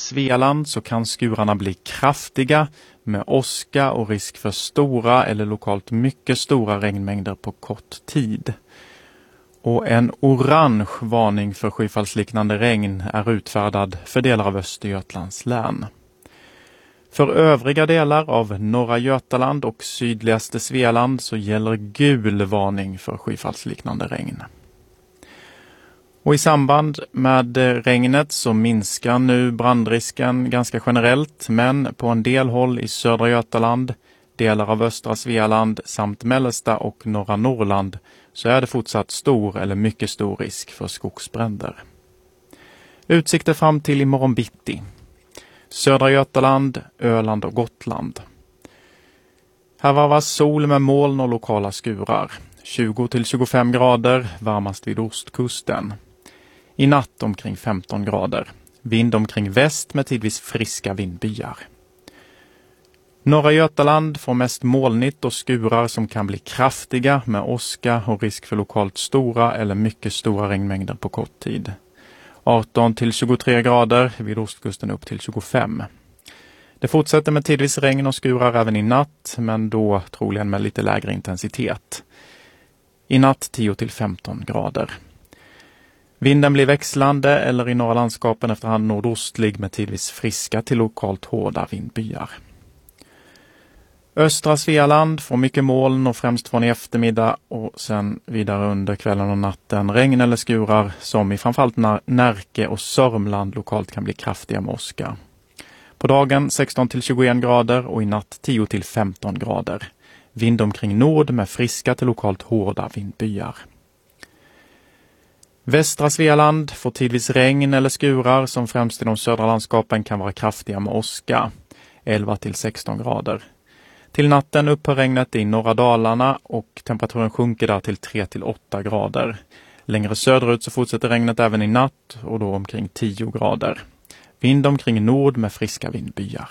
Svealand så kan skurarna bli kraftiga med åska och risk för stora eller lokalt mycket stora regnmängder på kort tid. Och en orange varning för skyfallsliknande regn är utfärdad för delar av Östergötlands län. För övriga delar av norra Götaland och sydligaste Svealand så gäller gul varning för skyfallsliknande regn. Och i samband med regnet så minskar nu brandrisken ganska generellt, men på en del håll i södra Götaland, delar av östra Svealand samt mellersta och norra Norrland så är det fortsatt stor eller mycket stor risk för skogsbränder. Utsikter fram till imorgon bitti. Södra Götaland, Öland och Gotland. Här varvas sol med moln och lokala skurar. 20-25 grader, varmast vid ostkusten. I natt omkring 15 grader. Vind omkring väst med tidvis friska vindbyar. Norra Götaland får mest molnigt och skurar som kan bli kraftiga med åska och risk för lokalt stora eller mycket stora regnmängder på kort tid. 18-23 grader, vid ostkusten upp till 25. Det fortsätter med tidvis regn och skurar även i natt, men då troligen med lite lägre intensitet. I natt 10-15 grader. Vinden blir växlande eller i norra landskapen efterhand nordostlig med tidvis friska till lokalt hårda vindbyar. Östra Svealand får mycket moln och främst från i eftermiddag och sen vidare under kvällen och natten regn eller skurar som i framförallt Närke och Sörmland lokalt kan bli kraftiga med åska. På dagen 16-21 grader och i natt 10-15 grader. Vind omkring nord med friska till lokalt hårda vindbyar. Västra Svealand får tidvis regn eller skurar som främst i de södra landskapen kan vara kraftiga med åska. 11-16 grader. Till natten upphör regnet i norra Dalarna och temperaturen sjunker där till 3-8 grader. Längre söderut så fortsätter regnet även i natt och då omkring 10 grader. Vind omkring nord med friska vindbyar.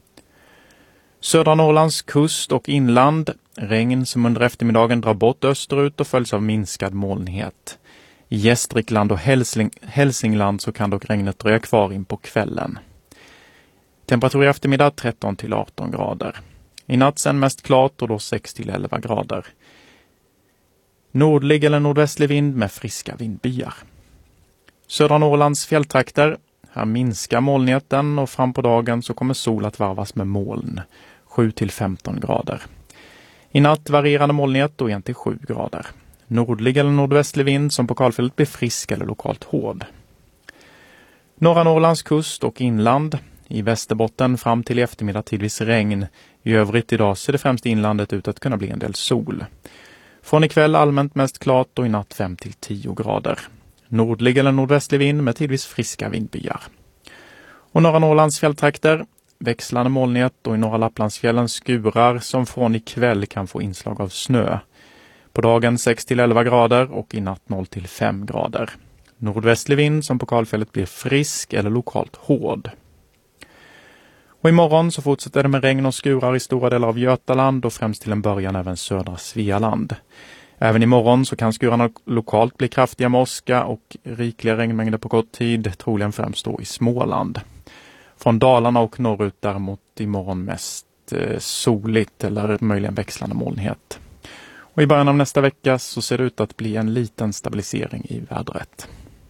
Södra Norrlands kust och inland. Regn som under eftermiddagen drar bort österut och följs av minskad molnighet. I Gästrikland och Hälsingland så kan dock regnet dröja kvar in på kvällen. Temperatur i eftermiddag 13-18 grader. I natt sen mest klart och då 6-11 grader. Nordlig eller nordvästlig vind med friska vindbyar. Södra Norrlands fjälltrakter. Här minskar molnigheten och fram på dagen så kommer sol att varvas med moln. 7-15 grader. I natt varierande molnighet och 1-7 grader. Nordlig eller nordvästlig vind som på kalfället blir frisk eller lokalt hård. Norra Norrlands kust och inland. I Västerbotten fram till eftermiddag tidvis regn. I övrigt idag ser det främst inlandet ut att kunna bli en del sol. Från ikväll allmänt mest klart och i natt 5-10 grader. Nordlig eller nordvästlig vind med tidvis friska vindbyar. Och norra Norrlands fjälltrakter. Växlande molnighet och i norra Lapplandsfjällen skurar som från ikväll kan få inslag av snö. På dagen 6-11 grader och i natt 0-5 grader. Nordvästlig vind som på kalfället blir frisk eller lokalt hård. Och imorgon så fortsätter det med regn och skurar i stora delar av Götaland och främst till en början även södra Svealand. Även imorgon så kan skurarna lokalt bli kraftiga med åska och rikliga regnmängder på kort tid, troligen främst då i Småland. Från Dalarna och norrut däremot imorgon mest soligt eller möjligen växlande molnighet. Och i början av nästa vecka så ser det ut att bli en liten stabilisering i vädret.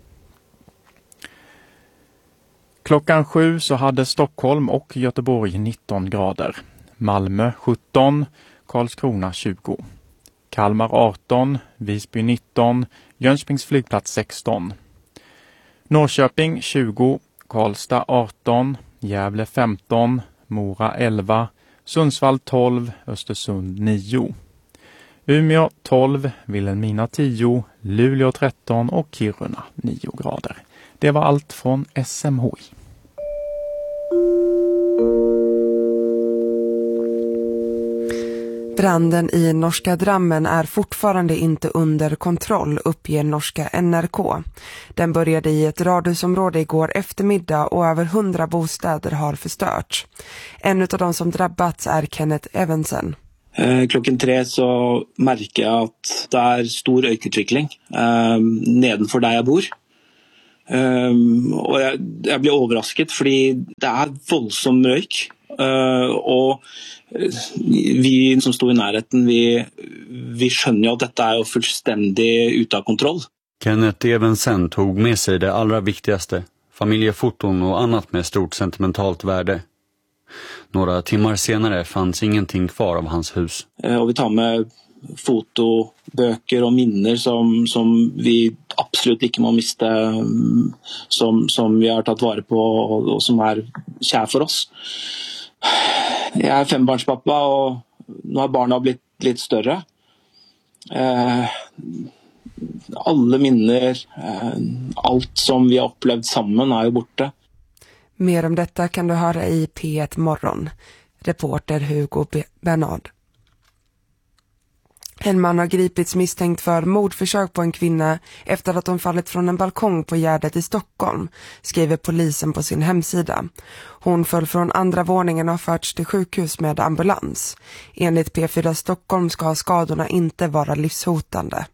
Klockan 7 så hade Stockholm och Göteborg 19 grader. Malmö 17, Karlskrona 20. Kalmar 18, Visby 19, Jönköpings flygplats 16. Norrköping 20, Karlstad 18, Gävle 15, Mora 11, Sundsvall 12, Östersund 9. Umeå 12, Vilhelmina 10, Luleå 13 och Kiruna 9 grader. Det var allt från SMHI. Branden i norska Drammen är fortfarande inte under kontroll, uppger norska NRK. Den började i ett radhusområde igår eftermiddag och över 100 bostäder har förstörts. En av de som drabbats är Kenneth Evensen. Klokken 3 så märker jag att det är stor øykutvikling nedenfor där jag bor. Og jeg ble overrasket, fordi det voldsom røyk. Og vi som stod i nærheten, vi skjønner jo at dette jo fullstendig ute av kontroll. Kenneth Evensen tog med sig det allra viktigaste, familjefoton och annat med stort sentimentalt värde. Några timmar senare fanns ingenting kvar av hans hus. Och vi tar med foto, böcker och minner som vi absolut inte må miste, som vi har tagit vare på och som är kär för oss. Jag är fembarnspappa och nu har barnen blivit lite större. Alla minner, allt som vi har upplevt samman är ju borta. Mer om detta kan du höra i P1 Morgon. Reporter Hugo Bernard. En man har gripits misstänkt för mordförsök på en kvinna efter att hon fallit från en balkong på Gärdet i Stockholm, skriver polisen på sin hemsida. Hon föll från andra våningen och har förts till sjukhus med ambulans. Enligt P4 Stockholm ska skadorna inte vara livshotande.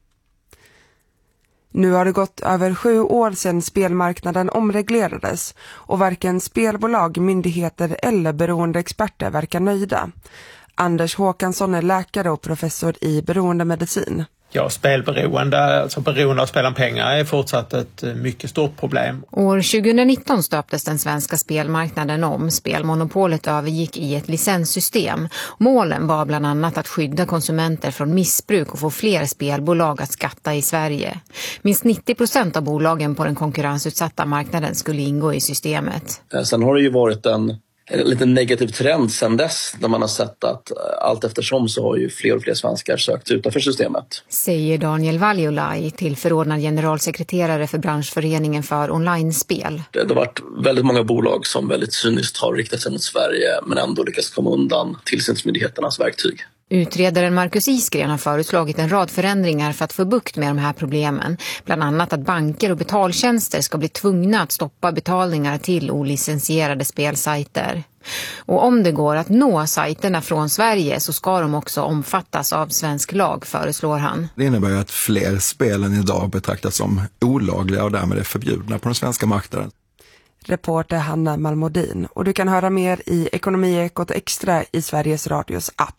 Nu har det gått över 7 år sedan spelmarknaden omreglerades och varken spelbolag, myndigheter eller beroende experter verkar nöjda. Anders Håkansson är läkare och professor i beroendemedicin. Ja, spelberoende, alltså beroende av spel om pengar är fortsatt ett mycket stort problem. År 2019 stöptes den svenska spelmarknaden om. Spelmonopolet övergick i ett licenssystem. Målen var bland annat att skydda konsumenter från missbruk och få fler spelbolag att skatta i Sverige. Minst 90% av bolagen på den konkurrensutsatta marknaden skulle ingå i systemet. Sen har det ju varit en lite negativ trend sedan dess, där man har sett att allt eftersom så har ju fler och fler svenskar sökt utanför systemet. Säger Daniel Valjolaj, tillförordnad generalsekreterare för branschföreningen för online-spel. Det har varit väldigt många bolag som väldigt cyniskt har riktat sig mot Sverige men ändå lyckats komma undan tillsynsmyndigheternas verktyg. Utredaren Marcus Isgren har föreslagit en rad förändringar för att få bukt med de här problemen. Bland annat att banker och betaltjänster ska bli tvungna att stoppa betalningar till olicensierade spelsajter. Och om det går att nå sajterna från Sverige så ska de också omfattas av svensk lag, föreslår han. Det innebär ju att fler spel än idag betraktas som olagliga och därmed är förbjudna på den svenska marknaden. Reporter Hanna Malmodin. Och du kan höra mer i Ekonomiekot Extra i Sveriges Radios app.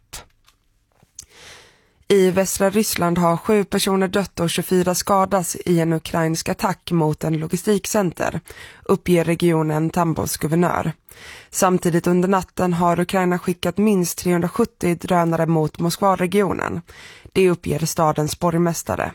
I västra Ryssland har 7 personer dött och 24 skadas i en ukrainsk attack mot en logistikcenter, uppger regionen Tambos guvernör. Samtidigt under natten har Ukraina skickat minst 370 drönare mot Moskva-regionen. Det uppger stadens borgmästare.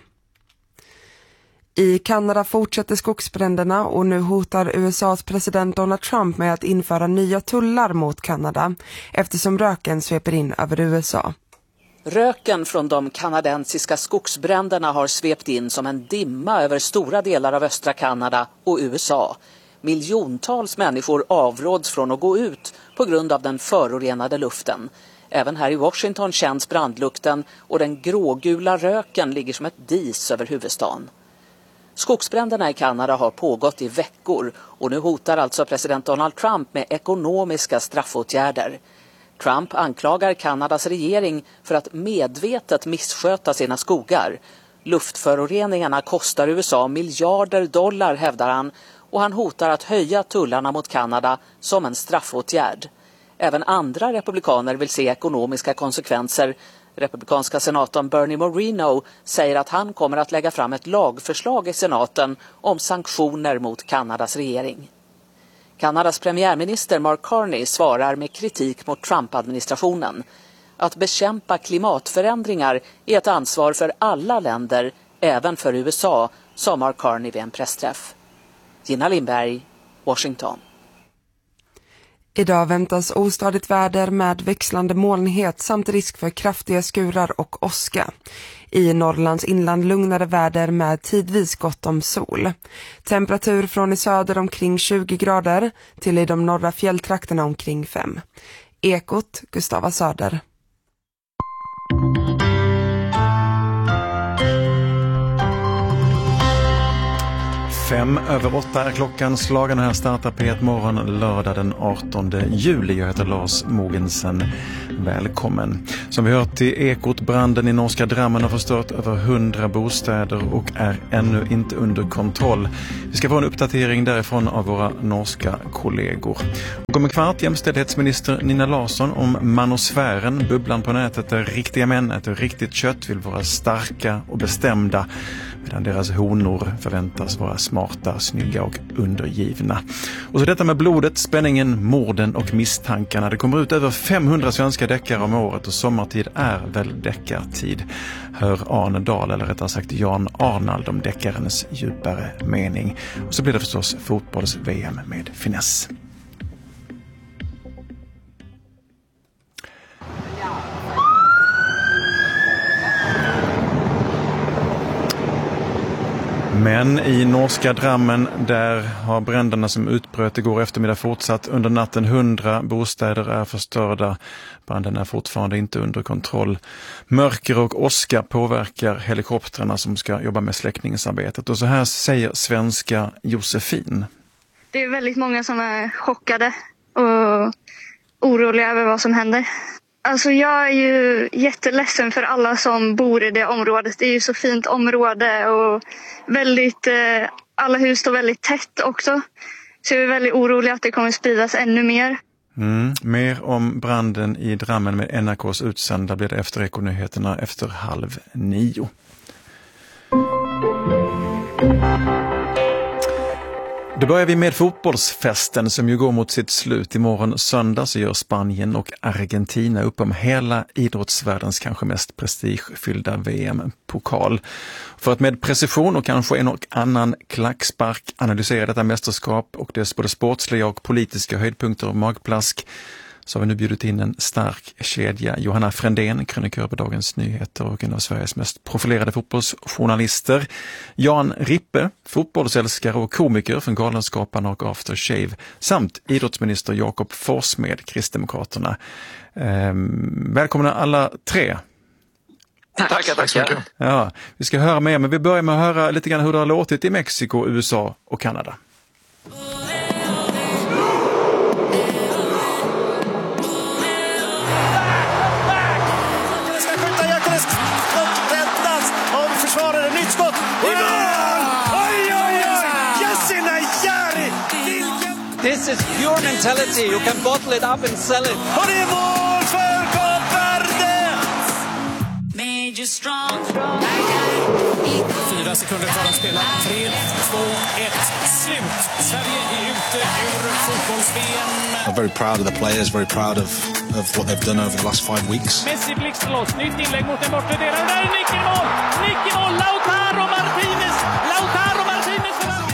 I Kanada fortsätter skogsbränderna och nu hotar USAs president Donald Trump med att införa nya tullar mot Kanada eftersom röken sveper in över USA. Röken från de kanadensiska skogsbränderna har svept in som en dimma över stora delar av östra Kanada och USA. Miljontals människor avråds från att gå ut på grund av den förorenade luften. Även här i Washington känns brandlukten och den grågula röken ligger som ett dis över huvudstaden. Skogsbränderna i Kanada har pågått i veckor och nu hotar alltså president Donald Trump med ekonomiska straffåtgärder. Trump anklagar Kanadas regering för att medvetet missköta sina skogar. Luftföroreningarna kostar USA miljarder dollar, hävdar han, och han hotar att höja tullarna mot Kanada som en straffåtgärd. Även andra republikaner vill se ekonomiska konsekvenser. Republikanska senatorn Bernie Moreno säger att han kommer att lägga fram ett lagförslag i senaten om sanktioner mot Kanadas regering. Kanadas premiärminister Mark Carney svarar med kritik mot Trump-administrationen. Att bekämpa klimatförändringar är ett ansvar för alla länder, även för USA, sa Mark Carney vid en pressträff. Gina Lindberg, Washington. Idag väntas ostadigt väder med växlande molnighet samt risk för kraftiga skurar och åska. I Norrlands inland lugnare väder med tidvis gott om sol. Temperatur från i söder omkring 20 grader till i de norra fjälltrakterna omkring 5. Ekot, Gustava Söder. 7:05 är klockan slagen. Här startar P1 Morgon lördag den 18 juli. Jag heter Lars Mogensen. Välkommen. Som vi hört i Ekot, branden i norska Drammen har förstört över 100 bostäder och är ännu inte under kontroll. Vi ska få en uppdatering därifrån av våra norska kollegor. Och om en kvart jämställdhetsminister Nina Larsson om manosfären, bubblan på nätet där riktiga män äter riktigt kött, vill vara starka och bestämda, medan deras honor förväntas vara smarta, snygga och undergivna. Och så detta med blodet, spänningen, morden och misstankarna. Det kommer ut över 500 svenska deckare om året och sommartid är väl deckartid. Hör Arne Dahl, eller rättare sagt Jan Arnald, om deckarens djupare mening. Och så blir det förstås fotbolls-VM med finess. Men i norska Drammen, där har bränderna som utbröt igår eftermiddag fortsatt under natten. 100 bostäder är förstörda. Branden är fortfarande inte under kontroll. Mörker och åska påverkar helikoptrarna som ska jobba med släckningsarbetet. Och så här säger svenska Josefin. Det är väldigt många som är chockade och oroliga över vad som händer. Alltså jag är ju jätteledsen för alla som bor i det området. Det är ju så fint område och väldigt, alla hus står väldigt tätt också. Så jag är väldigt orolig att det kommer spridas ännu mer. Mer om branden i Drammen med NRKs utsända blir det efter Ekonyheterna efter 8:30. Då börjar vi med fotbollsfesten som ju går mot sitt slut. Imorgon söndag så gör Spanien och Argentina upp om hela idrottsvärldens kanske mest prestigefyllda VM-pokal. För att med precision och kanske en och annan klackspark analysera detta mästerskap och dess både sportsliga och politiska höjdpunkter och magplask, så har vi nu bjudit in en stark kedja. Johanna Frändén, krönikör på Dagens Nyheter och en av Sveriges mest profilerade fotbollsjournalister. Jan Rippe, fotbollsälskare och komiker från Galenskaparna och After Shave. Samt idrottsminister Jakob Forssmed, Kristdemokraterna. Välkomna alla tre. Tack så mycket. Ja, vi ska höra mer, men vi börjar med att höra lite grann hur det har låtit i Mexiko, USA och Kanada. This is pure mentality. You can bottle it up and sell it. Och det är mål för Cape Verde! Made you strong. 4 sekunder kvar att spela. 3, 2, 1, slut. Sverige är ute ur fotbolls-VM. I'm very proud of the players, very proud of what they've done over the last 5 weeks. Messi blixtrar loss. Nytt inlägg mot den bortre delen. Där är Nick i mål! Nick i mål! Lautaro Martinez! Lautaro Martinez!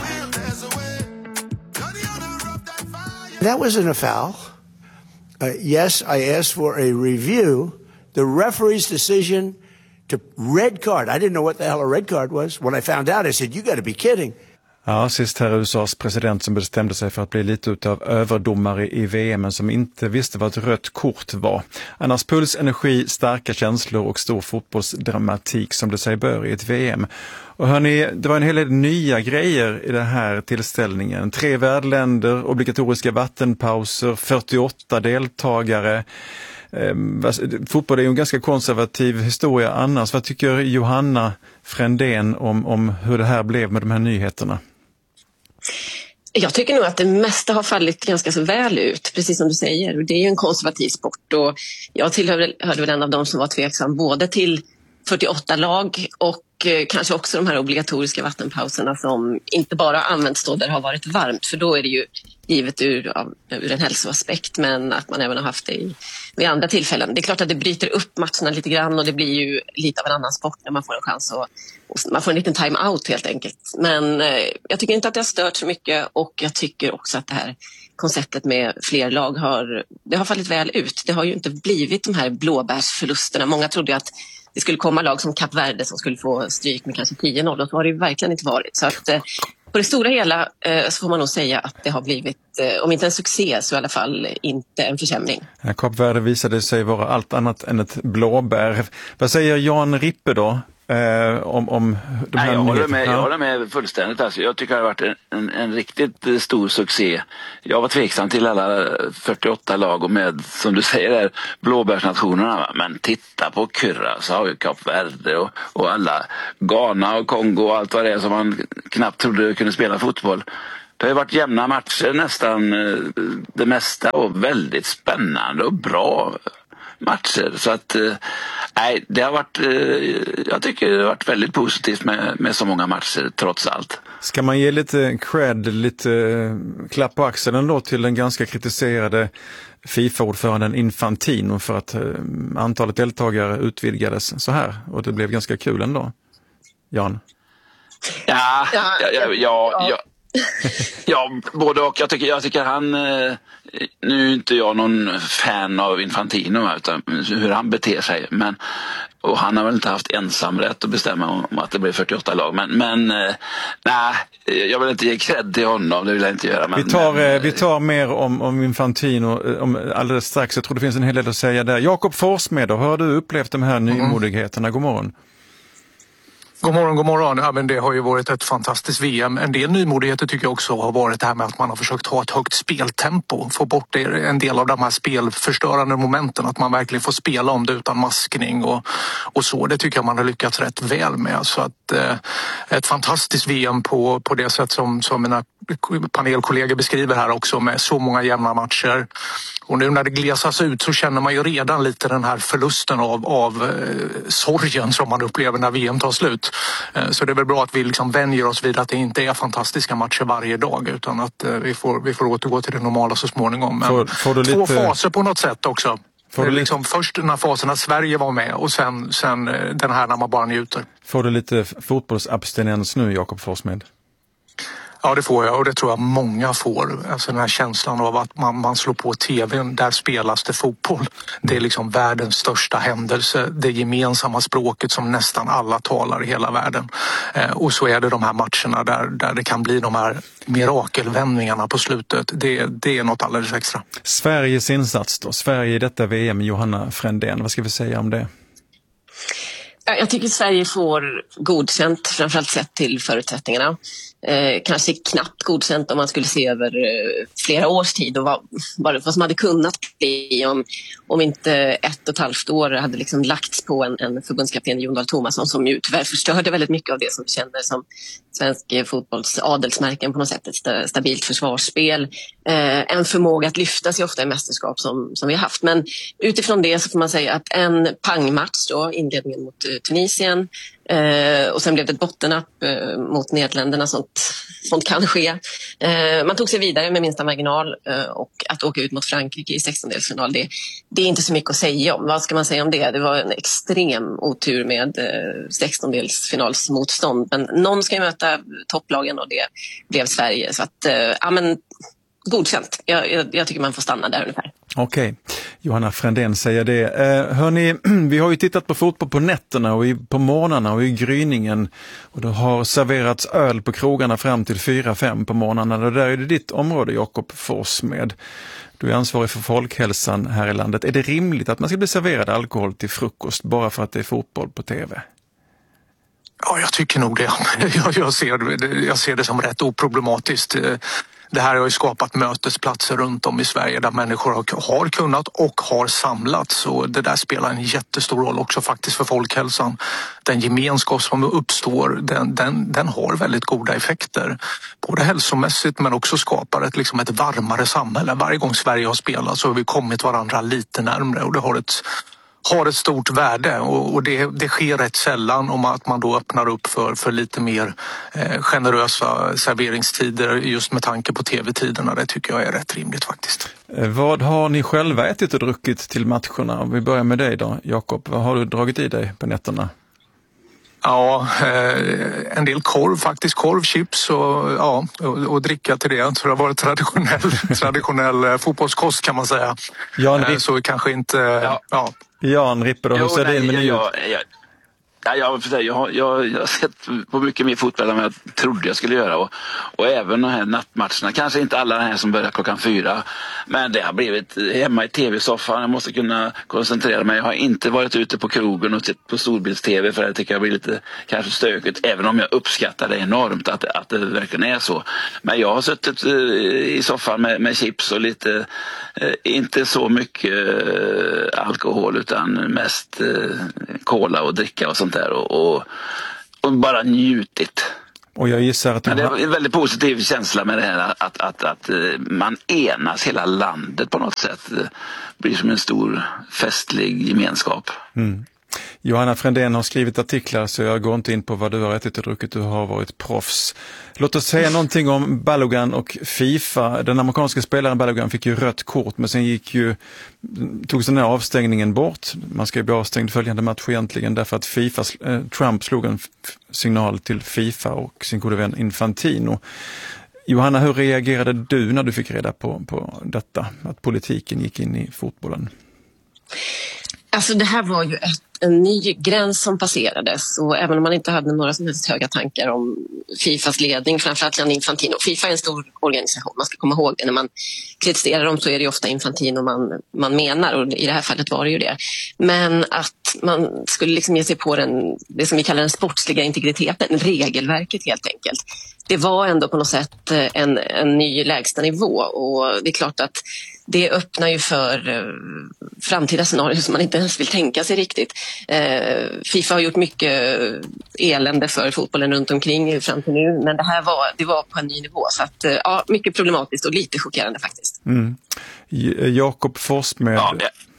That wasn't a foul. Yes, I asked for a review. The referee's decision to red card. I didn't know what the hell a red card was. When I found out, I said, you got to be kidding. Ja, sist här USAs president som bestämde sig för att bli lite utav överdomare i VM, men som inte visste vad ett rött kort var. Annars puls, energi, starka känslor och stor fotbollsdramatik som det sig bör i ett VM. Och hörni, det var en hel del nya grejer i den här tillställningen. 3 värdländer, obligatoriska vattenpauser, 48 deltagare. Fotboll är ju en ganska konservativ historia annars. Vad tycker Johanna Frändén om hur det här blev med de här nyheterna? Jag tycker nog att det mesta har fallit ganska så väl ut, precis som du säger. Det är ju en konservativ sport och jag hörde väl en av dem som var tveksam både till 48 lag och kanske också de här obligatoriska vattenpauserna som inte bara används då där det har varit varmt, för då är det ju givet ur en hälsoaspekt, men att man även har haft det vid andra tillfällen. Det är klart att det bryter upp matcherna lite grann och det blir ju lite av en annan sport när man får en chans och man får en liten time-out helt enkelt. Men jag tycker inte att det har stört så mycket och jag tycker också att det här konceptet med fler lag har fallit väl ut. Det har ju inte blivit de här blåbärsförlusterna. Många trodde ju att det skulle komma lag som Kap Verde som skulle få stryk med kanske 10-0 och så har det ju verkligen inte varit. Så att på det stora hela så får man nog säga att det har blivit, om inte en succé så i alla fall inte en försämring. Kap Verde visade sig vara allt annat än ett blåbär. Vad säger Jan Rippe då? om de här jag håller med fullständigt. Alltså, jag tycker det har varit en riktigt stor succé. Jag var tveksam till alla 48 lag och med, som du säger där, blåbärsnationerna. Men titta på Kyrra, så har vi Kap Verde och alla Ghana och Kongo och allt vad det är som man knappt trodde kunde spela fotboll. Det har varit jämna matcher nästan det mesta och väldigt spännande och bra matcher. Så att det har varit, jag tycker det har varit väldigt positivt med så många matcher trots allt. Ska man ge lite cred, lite klapp på axeln då till den ganska kritiserade FIFA-ordföranden Infantino för att antalet deltagare utvidgades så här och det blev ganska kul ändå. Jan? Ja, både och. Jag tycker han, nu är inte jag någon fan av Infantino utan hur han beter sig, och han har väl inte haft ensamrätt att bestämma om att det blir 48 lag, men jag vill inte ge cred till honom, det vill jag inte göra. Vi tar mer om Infantino alldeles strax. Jag tror det finns en hel del att säga där. Jakob Forssmed, har du upplevt de här nymodigheterna? God morgon. God morgon. Ja, men det har ju varit ett fantastiskt VM. En del nymodigheter tycker jag också har varit det här med att man har försökt ha ett högt speltempo. Få bort en del av de här spelförstörande momenten. Att man verkligen får spela om det utan maskning och så. Det tycker jag man har lyckats rätt väl med. Så att ett fantastiskt VM på det sätt som mina panelkollegor beskriver här också, med så många jämna matcher. Och nu när det glesas ut så känner man ju redan lite den här förlusten av sorgen som man upplever när VM tar slut. Så det är väl bra att vi liksom vänjer oss vid att det inte är fantastiska matcher varje dag, utan att vi får återgå till det normala så småningom. Men får du två lite faser på något sätt också. Liksom först den här fasen när Sverige var med och sen den här när man bara njuter. Får du lite fotbollsabstinens nu, Jakob Forssmed? Ja, det får jag, och det tror jag många får. Alltså den här känslan av att man slår på tvn, där spelas det fotboll. Det är liksom världens största händelse, det gemensamma språket som nästan alla talar i hela världen. Och så är det de här matcherna där det kan bli de här mirakelvändningarna på slutet. Det är något alldeles extra. Sveriges insats då, Sverige i detta VM, Johanna Frändén, vad ska vi säga om det? Jag tycker Sverige får godkänt, framförallt sett till förutsättningarna. Kanske knappt godkänt om man skulle se över flera års tid och vad som hade kunnat bli om inte 1,5 år hade liksom lagts på en förbundskapten, Jon Dahl Tomasson, som ju tyvärr förstörde väldigt mycket av det som vi kände som svensk fotbolls adelsmärken på något sätt. Ett stabilt försvarsspel, en förmåga att lyfta sig ofta i mästerskap som vi har haft. Men utifrån det så får man säga att en pangmatch då, inledningen mot Tunisien, och sen blev det ett bottennapp mot Nederländerna, sånt kan ske. Man tog sig vidare med minsta marginal, och att åka ut mot Frankrike i 16-delsfinal, det är inte så mycket att säga om. Vad ska man säga om det? Det var en extrem otur med 16-delsfinalsmotstånd, men någon ska ju möta topplagen och det blev Sverige. Så att, godkänt. Jag tycker man får stanna där ungefär. Okej, Johanna Frändén säger det. Hörni, vi har ju tittat på fotboll på nätterna och på morgnarna och i gryningen, och det har serverats öl på krogarna fram till 4-5 på morgnarna. Och där är det ditt område, Jakob Forssmed. Du är ansvarig för folkhälsan här i landet. Är det rimligt att man ska bli serverad alkohol till frukost bara för att det är fotboll på tv? Ja, jag tycker nog det. Jag ser det som rätt oproblematiskt. Det här har ju skapat mötesplatser runt om i Sverige där människor har kunnat och har samlats, och det där spelar en jättestor roll också faktiskt för folkhälsan. Den gemenskap som uppstår, den har väldigt goda effekter. Både hälsomässigt men också skapar ett varmare samhälle. Varje gång Sverige har spelat så har vi kommit varandra lite närmare, och det har ett stort värde, och det sker rätt sällan om att man då öppnar upp för lite mer generösa serveringstider just med tanke på tv-tiderna. Det tycker jag är rätt rimligt faktiskt. Vad har ni själva ätit och druckit till matcherna? Om vi börjar med dig då, Jakob. Vad har du dragit i dig på nätterna? Ja, en del korv faktiskt, korvchips och dricka till det. Så det har varit traditionell fotbollskost kan man säga. Jan, så kanske inte... Jan Rippe då, hur ser din meny ut? Ja, jag har sett på mycket mer fotboll än vad jag trodde jag skulle göra. Och även de här nattmatcherna. Kanske inte alla den här som börjar 4:00. Men det har blivit hemma i tv-soffan. Jag måste kunna koncentrera mig. Jag har inte varit ute på krogen och sett på storbilds-tv. För det tycker jag blir lite kanske stökigt. Även om jag uppskattar det enormt att det verkligen är så. Men jag har suttit i soffan med chips och lite, inte så mycket alkohol utan mest cola och dricka och sånt där och bara njutit. Och jag gissar att men det är en väldigt positiv känsla med det här att man enas hela landet på något sätt. Blir som en stor festlig gemenskap. Mm. Johanna Frändén har skrivit artiklar så jag går inte in på vad du har ätit och druckit, du har varit proffs. Låt oss säga någonting om Balogun och FIFA. Den amerikanska spelaren Balogun fick ju rött kort men sen togs den här avstängningen bort. Man ska ju bli avstängd följande match egentligen därför att Trump slog en signal till FIFA och sin gode vän Infantino. Johanna, hur reagerade du när du fick reda på detta, att politiken gick in i fotbollen? Alltså det här var ju en ny gräns som passerades och även om man inte hade några som helst höga tankar om FIFAs ledning, framförallt Gianni Infantino. FIFA är en stor organisation, man ska komma ihåg det. När man kritiserar dem så är det ofta Infantino man menar och i det här fallet var det ju det. Men att man skulle liksom ge sig på det som vi kallar den sportsliga integriteten, regelverket helt enkelt. Det var ändå på något sätt en ny lägsta nivå och det är klart att det öppnar ju för framtida scenarier som man inte ens vill tänka sig riktigt. FIFA har gjort mycket elände för fotbollen runt omkring fram till nu, men det var på en ny nivå. Så att, ja, mycket problematiskt och lite chockerande faktiskt. Mm. Jakob Forssmed... Ja,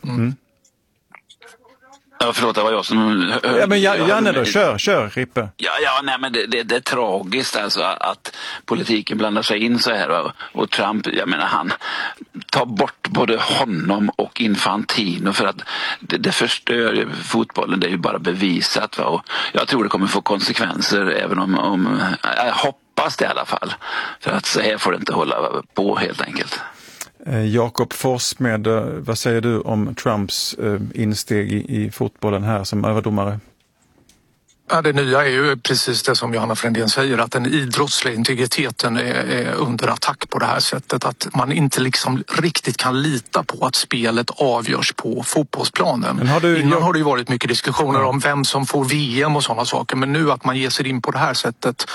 Ja, förlåt, det var jag som... Ja, men Janne då, kör Rippe. Ja, nej, men det är tragiskt alltså att politiken blandar sig in så här och Trump, jag menar han tar bort både honom och Infantino för att det förstör fotbollen, det är ju bara bevisat va? Och jag tror det kommer få konsekvenser även om jag hoppas det i alla fall, för att så här får det inte hålla på helt enkelt. Jakob Forssmed, vad säger du om Trumps insteg i fotbollen här som överdomare? Ja, det nya är ju precis det som Johanna Frändén säger, att den idrottsliga integriteten är under attack på det här sättet. Att man inte liksom riktigt kan lita på att spelet avgörs på fotbollsplanen. Innan har det ju varit mycket diskussioner om vem som får VM och sådana saker, men nu att man ger sig in på det här sättet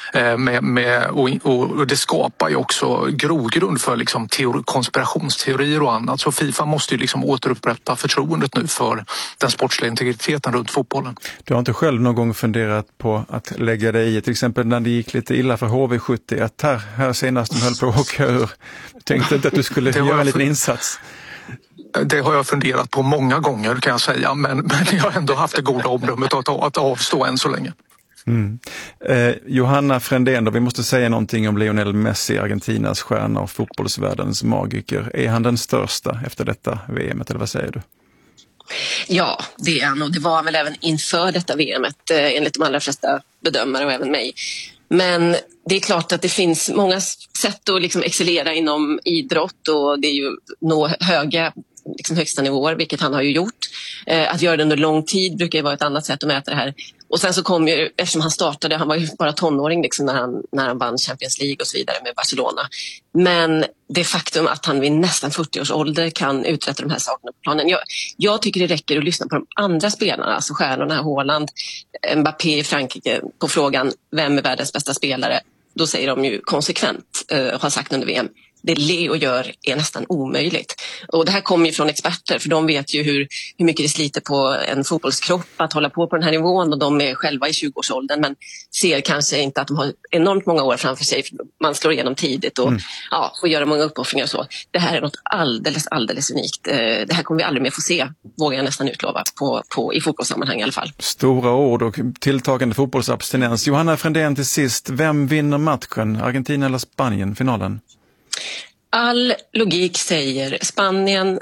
och det skapar ju också grogrund för liksom konspirationsteorier och annat. Så FIFA måste ju liksom återupprätta förtroendet nu för den sportsliga integriteten runt fotbollen. Du har inte själv någon gång funderat på att lägga dig i, till exempel när det gick lite illa för HV71 här senast de höll på att åka ur. Tänkte inte att du skulle göra en liten insats? Det har jag funderat på många gånger kan jag säga, men jag har ändå haft det goda omdömet att avstå än så länge. Mm. Johanna Frändén då, vi måste säga någonting om Lionel Messi, Argentinas stjärna och fotbollsvärldens magiker. Är han den största efter detta VMet eller vad säger du? Ja, det är han och det var han väl även inför detta VMet enligt de allra flesta bedömare och även mig. Men det är klart att det finns många sätt att liksom excellera inom idrott och det är ju nå högsta nivåer, vilket han har ju gjort. Att göra det under lång tid brukar ju vara ett annat sätt att mäta det här. Och sen så kom ju, eftersom han startade, han var ju bara tonåring liksom när han vann Champions League och så vidare med Barcelona. Men det faktum att han vid nästan 40 års ålder kan uträtta de här sakerna på planen. Jag tycker det räcker att lyssna på de andra spelarna, alltså stjärnorna, Haaland, Mbappé i Frankrike, på frågan vem är världens bästa spelare. Då säger de ju konsekvent, har sagt under VM, det Leo gör är nästan omöjligt. Och det här kommer ju från experter, för de vet ju hur mycket det sliter på en fotbollskropp att hålla på den här nivån, och de är själva i 20-årsåldern men ser kanske inte att de har enormt många år framför sig. Man slår igenom tidigt och får göra många uppoffringar och så. Det här är något alldeles unikt. Det här kommer vi aldrig mer få se, vågar jag nästan utlova, i fotbollssammanhang i alla fall. Stora ord och tilltagande fotbollsabstinens. Johanna Frändén till sist, vem vinner matchen? Argentina eller Spanien, finalen? All logik säger Spanien,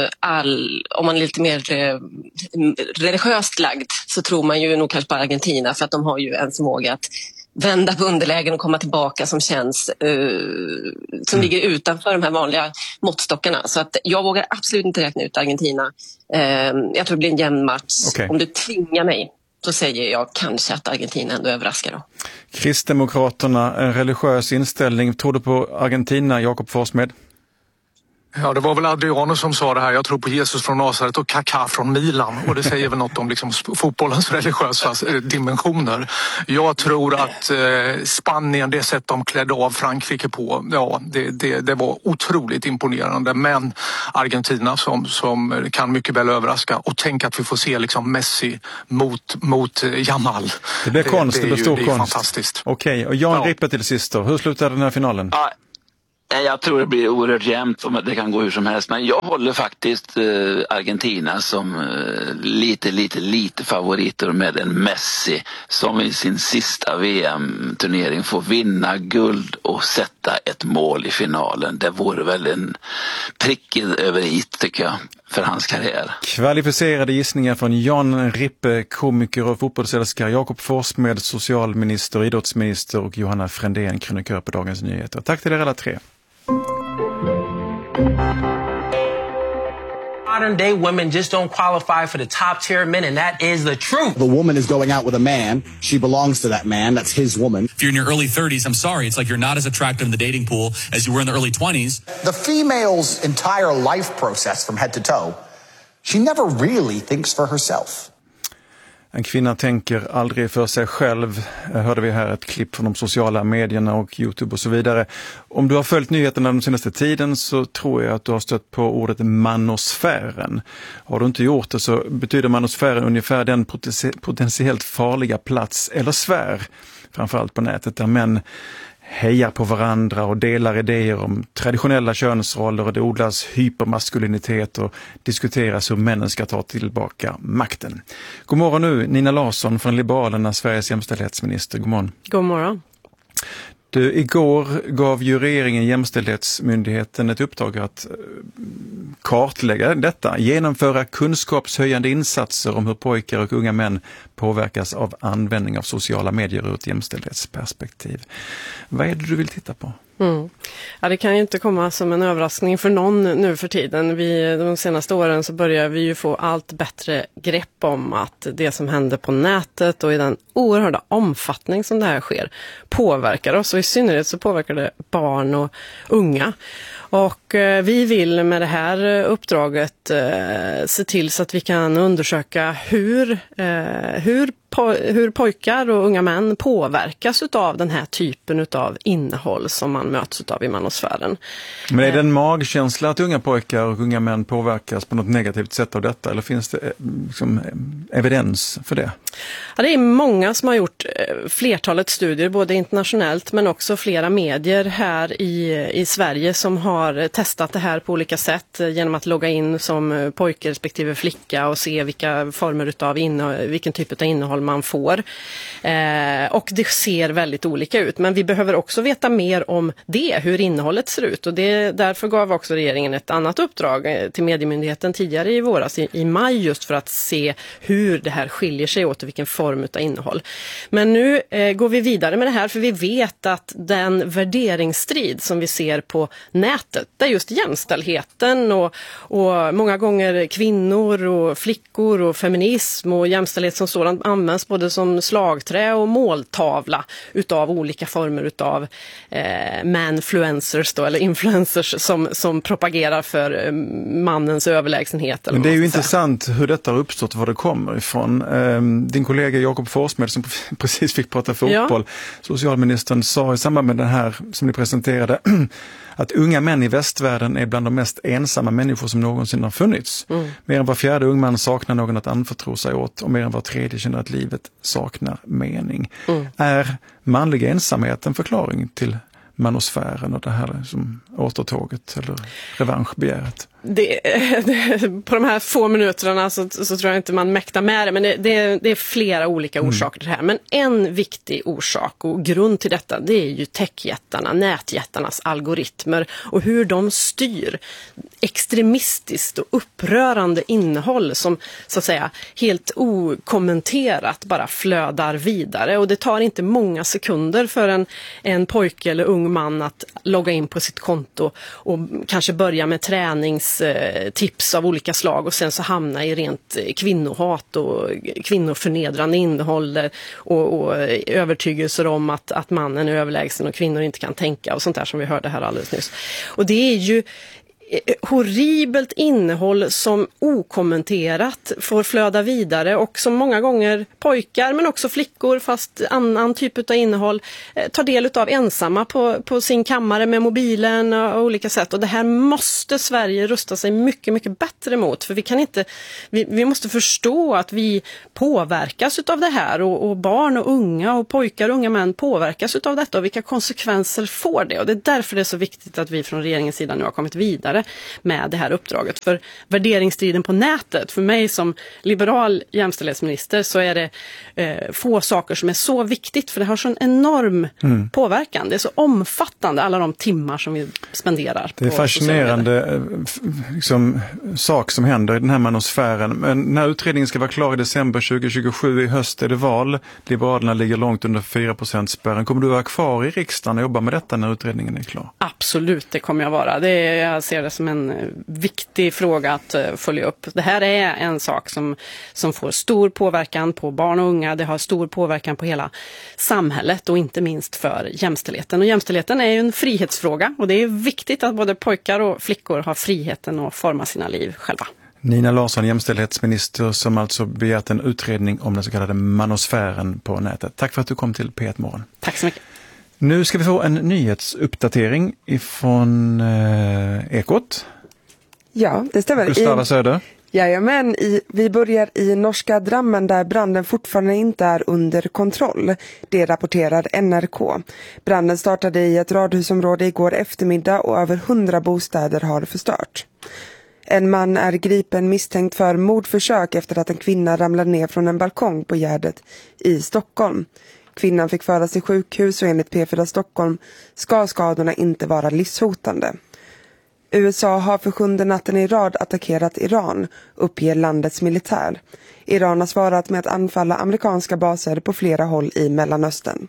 om man är lite mer religiöst lagd så tror man ju nog kanske på Argentina, för att de har ju en förmåga att vända på underlägen och komma tillbaka som känns som ligger utanför de här vanliga måttstockarna. Så att jag vågar absolut inte räkna ut Argentina. Jag tror det blir en jämn match. Okay. Om du tvingar mig så säger jag kanske att Argentina ändå överraskar då. Kristdemokraterna, en religiös inställning. Tror du på Argentina, Jakob Forssmed? Ja, det var väl Adriano som sa det här. Jag tror på Jesus från Nazaret och Kaká från Milan. Och det säger väl något om liksom fotbollens religiösa dimensioner. Jag tror att Spanien, det sätt de klädde av Frankrike på, ja, det var otroligt imponerande. Men Argentina som kan mycket väl överraska. Och tänk att vi får se liksom Messi mot Jamal. Det blir konst, det blir stor konst. Det är fantastiskt. Okej, och Jan Rippe till sist då. Hur slutar den här finalen? Ja. Jag tror det blir oerhört jämnt och det kan gå hur som helst. Men jag håller faktiskt Argentina som lite favoriter med en Messi som i sin sista VM-turnering får vinna guld och sätta ett mål i finalen. Det vore väl en prick över i, tycker jag, för hans karriär. Kvalificerade gissningar från Jan Rippe, komiker och fotbollsälskare, Jakob Forssmed, socialminister, idrottsminister och Johanna Frändén, krönikör på Dagens Nyheter. Tack till er alla tre. Modern day women just don't qualify for the top tier men, and that is the truth. The woman is going out with a man. She belongs to that man. That's his woman. If you're in your early 30s, I'm sorry, it's like you're not as attractive in the dating pool as you were in the early 20s. The female's entire life process from head to toe, she never really thinks for herself. En kvinna tänker aldrig för sig själv. Hörde vi här ett klipp från de sociala medierna och YouTube och så vidare. Om du har följt nyheterna den senaste tiden så tror jag att du har stött på ordet manosfären. Har du inte gjort det så betyder manosfären ungefär den potentiellt farliga plats eller sfär, framförallt på nätet, där män hejar på varandra och delar idéer om traditionella könsroller och det odlas hypermaskulinitet och diskuteras hur männen ska ta tillbaka makten. God morgon nu, Nina Larsson från Liberalerna, Sveriges jämställdhetsminister. God morgon. God morgon. Du, igår gav ju regeringen Jämställdhetsmyndigheten ett uppdrag att kartlägga detta, genomföra kunskapshöjande insatser om hur pojkar och unga män påverkas av användning av sociala medier ur ett jämställdhetsperspektiv. Vad är det du vill titta på? Ja, det kan ju inte komma som en överraskning för någon nu för tiden. De senaste åren så börjar vi ju få allt bättre grepp om att det som händer på nätet och i den oerhörda omfattning som det här sker påverkar oss, och i synnerhet så påverkar det barn och unga. Och vi vill med det här uppdraget se till så att vi kan undersöka hur pojkar och unga män påverkas av den här typen av innehåll som man möts av i manosfären. Men är det en magkänsla att unga pojkar och unga män påverkas på något negativt sätt av detta, eller finns det liksom evidens för det? Ja, det är många som har gjort flertalet studier, både internationellt men också flera medier här i Sverige som har testat det här på olika sätt genom att logga in som pojke respektive flicka och se vilka former av vilken typ av innehåll man får. Och det ser väldigt olika ut, men vi behöver också veta mer om det, hur innehållet ser ut, och därför gav också regeringen ett annat uppdrag till Mediemyndigheten tidigare i våras, i maj, just för att se hur det här skiljer sig åt och vilken form av innehåll. Men nu går vi vidare med det här, för vi vet att den värderingsstrid som vi ser på nätet, där just jämställdheten och många gånger kvinnor och flickor och feminism och jämställdhet som sådan används både som slagträ och måltavla utav olika former utav manfluencers då, eller influencers som propagerar för mannens överlägsenhet. Eller men det är ju intressant hur detta har uppstått, var det kommer ifrån. Din kollega Jakob Forssmed som precis fick prata fotboll, socialministern, sa i samband med den här som ni presenterade att unga män i västvärlden är bland de mest ensamma människor som någonsin har funnits. Mer än var fjärde ung man saknar någon att anförtro sig åt och mer än var tredje känner att livet saknar mening. Är manlig ensamhet en förklaring till manosfären och det här som återtåget eller revanschbegäret? På de här få minuterna så tror jag inte man mäktar med det, men det är flera olika orsaker till det här. Men en viktig orsak och grund till detta, det är ju techjättarna, nätjättarnas algoritmer och hur de styr extremistiskt och upprörande innehåll som så att säga helt okommenterat bara flödar vidare, och det tar inte många sekunder för en pojke eller ung man att logga in på sitt konto och kanske börja med nyhetstips av olika slag och sen så hamna i rent kvinnohat och kvinnoförnedrande innehåll och övertygelser om att mannen är överlägsen och kvinnor inte kan tänka och sånt där som vi hörde här alldeles nyss. Och det är ju horribelt innehåll som okommenterat får flöda vidare och som många gånger pojkar men också flickor fast annan typ av innehåll tar del av ensamma på sin kammare med mobilen och olika sätt. Och det här måste Sverige rusta sig mycket, mycket bättre mot, för vi kan inte, vi måste förstå att vi påverkas utav det här och barn och unga och pojkar och unga män påverkas utav detta och vilka konsekvenser får det. Och det är därför det är så viktigt att vi från regeringens sida nu har kommit vidare med det här uppdraget. För värderingsstriden på nätet, för mig som liberal jämställdhetsminister så är det få saker som är så viktigt, för det har sån enorm påverkan. Det är så omfattande, alla de timmar som vi spenderar. Det är fascinerande liksom, sak som händer i den här manosfären. Men när utredningen ska vara klar i december 2027, i höst är det val. Liberalerna ligger långt under 4%-spärren. Kommer du vara kvar i riksdagen och jobba med detta när utredningen är klar? Absolut, det kommer jag vara. Jag ser det som en viktig fråga att följa upp. Det här är en sak som får stor påverkan på barn och unga. Det har stor påverkan på hela samhället och inte minst för jämställdheten. Och jämställdheten är ju en frihetsfråga och det är viktigt att både pojkar och flickor har friheten att forma sina liv själva. Nina Larsson, jämställdhetsminister, som alltså begärt en utredning om den så kallade manosfären på nätet. Tack för att du kom till P1 Morgon. Tack så mycket. Nu ska vi få en nyhetsuppdatering ifrån Ekot. Ja, det stämmer. Gustava Söder. Jajamän, vi börjar i norska Drammen där branden fortfarande inte är under kontroll. Det rapporterar NRK. Branden startade i ett radhusområde igår eftermiddag och över 100 bostäder har förstört. En man är gripen misstänkt för mordförsök efter att en kvinna ramlade ner från en balkong på Gärdet i Stockholm. Kvinnan fick föras till sjukhus och enligt P4 Stockholm ska skadorna inte vara livshotande. USA har för 7:e natten i rad attackerat Iran, uppger landets militär. Iran har svarat med att anfalla amerikanska baser på flera håll i Mellanöstern.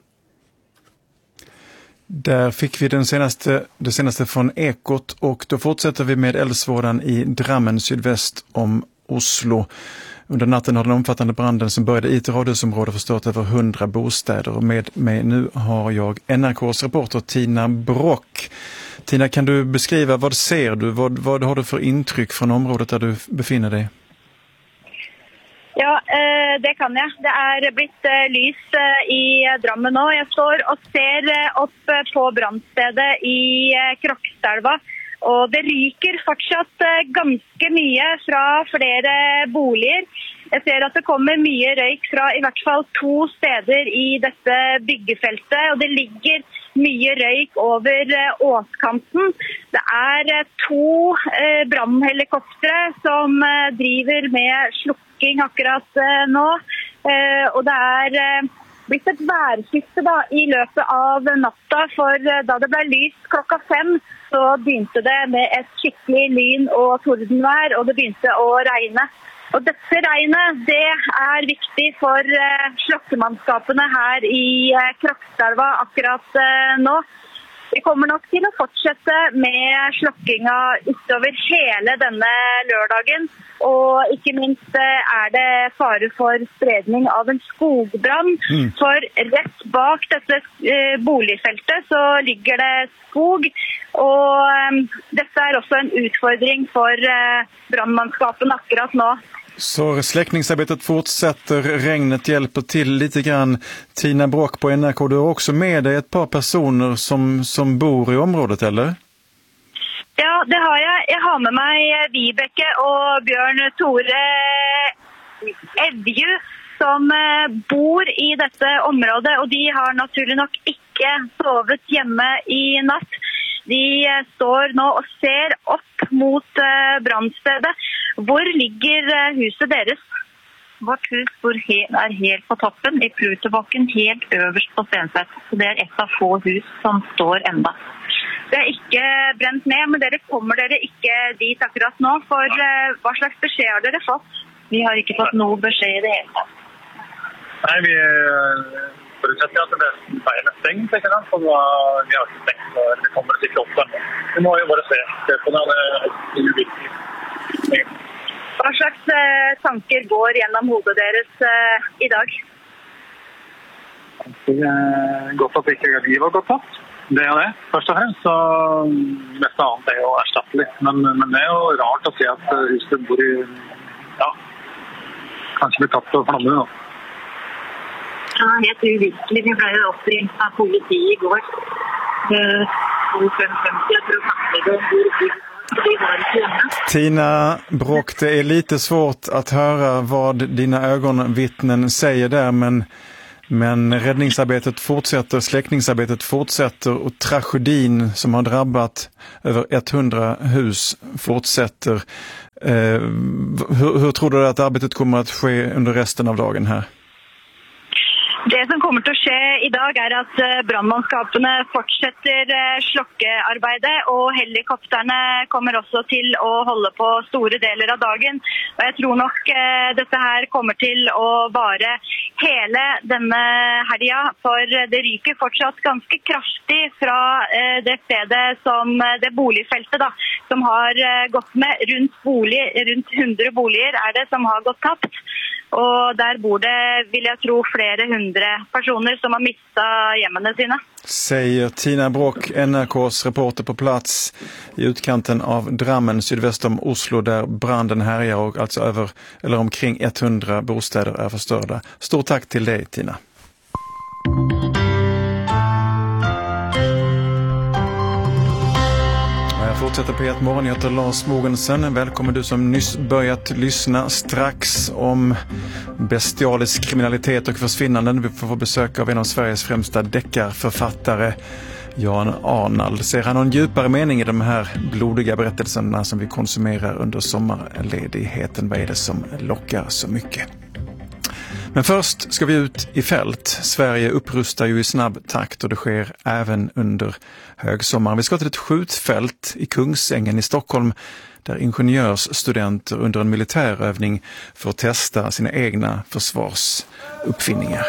Där fick vi det senaste från Ekot, och då fortsätter vi med eldsvådan i Drammen sydväst om Oslo. Under natten har den omfattande branden som började i ett radhusområde förstört över 100 bostäder. Och med mig nu har jag NRKs reporter Tina Brock. Tina, kan du beskriva vad ser du? Vad har du för intryck från området där du befinner dig? Ja, det kan jag. Det är blivit lys i Drammen nu. Jag står och ser upp på brandstedet i Krokstadelva. Och det ryker fortsatt ganska mycket från flera bostäder. Jag ser att det kommer mycket rök från i hvert fall 2 steder i detta byggefältet. Och det ligger mycket rök över åskanten. Det är 2 brandhelikopter som driver med slukking akkurat nu. Och det är blivit ett värskifte i löpet av natta, för då det blev lys klockan 5 så begynte det med ett skickligt lyn och tordenvær, och det begynte att regna. Och detta regnet, det är viktigt för slokkemannskapene här i Krokstadelva akkurat nu. Vi kommer nog till att fortsätta med slokkinga utöver hela denna lördagen. Och inte minst är det fara för spridning av en skogbrand. För rätt bak detta boligfältet så ligger det skog. Och detta är också en utfordring för brandmannskapen akkurat nu. Så släckningsarbetet fortsätter, regnet hjälper till lite grann. Tina Brock på NRK, du har också med dig ett par personer som bor i området, eller? Ja, det har jag. Jag har med mig Vibeke och Björn Tore Edju som bor i detta område, och de har naturligt nog inte sovet hemma i natt. De står nu och ser upp mot brandstedet. Var ligger huset deras? Vårt hus är helt på toppen i Plutobacken, helt överst på Stenseth. Så det är ett av få hus som står ända. Det är inte bränt ner, men kommer dere inte dit akkurat nu? För vad slags besked har dere fått? Vi har inte fått något besked i det hela. Nej, vi förutsätter att det är stängt, så vi har inte stängt, det kommer till klockan. Nu har ju varit säkert, för det är ju viktigt. tankar går genom huvudet deras idag? Det är gott att inte liv har gått upp. Det är det. Först och främst så mest annat är ju ersättligt. Men det är ju rart att se att huset bor i, ja, kanske blir tatt av flammor då. Ja, helt uvirkelig. Vi ble jo oppringt av politiet i går. 250, jeg tror Tina Brock, det är lite svårt att höra vad dina ögonvittnen säger där, men räddningsarbetet fortsätter, släckningsarbetet fortsätter och tragedin som har drabbat över 100 hus fortsätter. Hur tror du att arbetet kommer att ske under resten av dagen här? Det som kommer att ske idag är att brandmannskapene fortsätter slokkearbeidet och helikopterna kommer också till att hålla på stora delar av dagen. Och jag tror nog detta här kommer till att vara hela denna helga, för det ryker fortsatt ganska kraftigt från det stället som det boligfältet då, som har gått med runt 100 boliger är det som har gått tappt. Och där bor det, vill jag tro, flera hundra personer som har mistat hemmen sina. Säger Tina Brock, NRKs reporter på plats i utkanten av Drammen sydväst om Oslo, där branden härjar och alltså omkring 100 bostäder är förstörda. Stort tack till dig, Tina. Fortsätter P1 Morgon, jag heter Lars Mogensen. Välkommen du som nyss börjat lyssna. Strax om bestialisk kriminalitet och försvinnanden. Vi får få besök av en av Sveriges främsta deckarförfattare, Jan Arnald. Ser han någon djupare mening i de här blodiga berättelserna som vi konsumerar under sommarledigheten? Vad är det som lockar så mycket? Men först ska vi ut i fält. Sverige upprustar ju i snabb takt och det sker även under högsommaren. Vi ska till ett skjutfält i Kungsängen i Stockholm där ingenjörsstudenter under en militärövning får testa sina egna försvarsuppfinningar.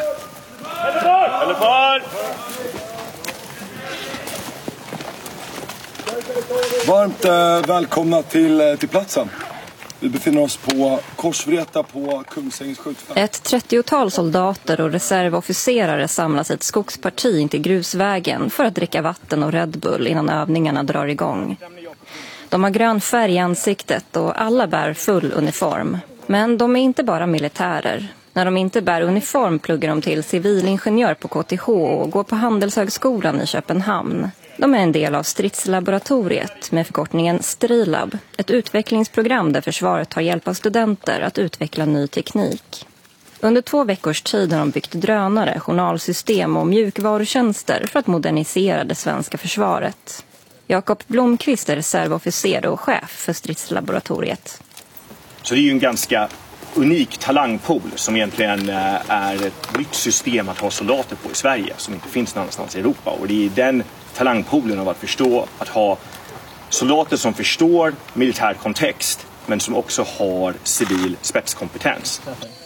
Varmt välkomna till platsen. Vi befinner oss på Korsvreta på Kungsängens skjutfält. Ett 30-tal soldater och reservofficerare samlas i ett skogsparti intill grusvägen för att dricka vatten och Red Bull innan övningarna drar igång. De har grön färg i ansiktet och alla bär full uniform. Men de är inte bara militärer. När de inte bär uniform pluggar de till civilingenjör på KTH och går på Handelshögskolan i Köpenhamn. De är en del av stridslaboratoriet med förkortningen Strilab, ett utvecklingsprogram där försvaret tar hjälp av studenter att utveckla ny teknik. Under 2 veckors tid har de byggt drönare, journalsystem och mjukvarutjänster för att modernisera det svenska försvaret. Jakob Blomqvist är reservofficer och chef för stridslaboratoriet. Så det är ju en ganska unik talangpool som egentligen är ett nytt system att ha soldater på i Sverige som inte finns någonstans i Europa. Och det är den talangpoolen av att förstå, att ha soldater som förstår militär kontext men som också har civil spetskompetens.